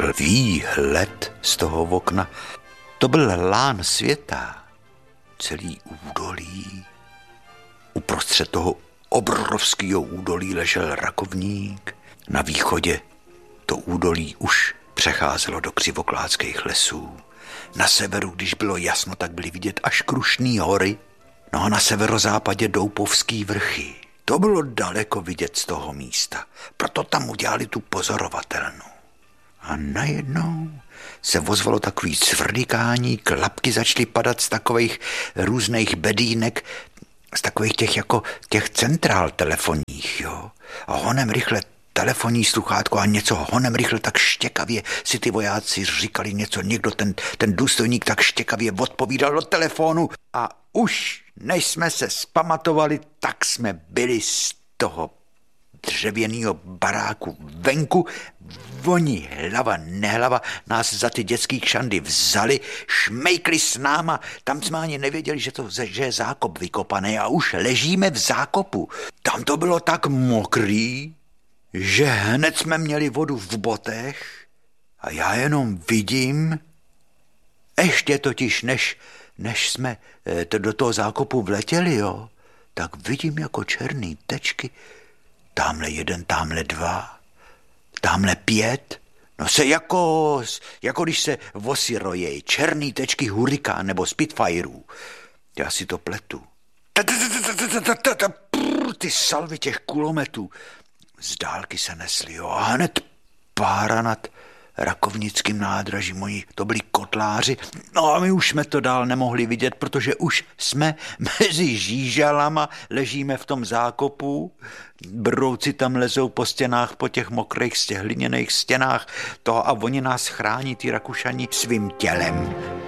byl výhled z toho okna. To byl lán světa, celý údolí. Uprostřed toho obrovského údolí ležel rakovník. Na východě to údolí už přecházelo do křivoklátských lesů. Na severu, když bylo jasno, tak byly vidět až Krušný hory. No a na severozápadě Doupovský vrchy. To bylo daleko vidět z toho místa. Proto tam udělali tu pozorovatelnu. A najednou se ozvalo takový cvrlikání, klapky začaly padat z takových různých bedínek, z takových těch centrál telefonních, jo. A honem rychle telefonní sluchátko a něco honem rychle tak štěkavě si ty vojáci říkali něco, někdo ten důstojník tak štěkavě odpovídal do telefonu a už než jsme se zpamatovali, tak jsme byli z toho dřevěného baráku venku. Oni hlava nehlava nás za ty dětský kšandy vzali, šmejkli s náma, tam jsme ani nevěděli, že je zákop vykopaný a už ležíme v zákopu. Tam to bylo tak mokrý, že hned jsme měli vodu v botech a já jenom vidím, ještě totiž než jsme do toho zákopu vletěli, jo, tak vidím jako černý tečky, támhle 1, támhle 2, támhle 5, no se jako když se vosy rojejí, černý tečky hurikán nebo Spitfireů. Já si to pletu. Ty salvy těch kulometů z dálky se nesly, jo, a hned pára nad Rakovnickým nádražím, to byli kotláři, no a my už jsme to dál nemohli vidět, protože už jsme mezi žížalama, ležíme v tom zákopu, brouci tam lezou po stěnách, po těch mokrých hliněných stěnách toho a oni nás chrání, ty Rakušani, svým tělem.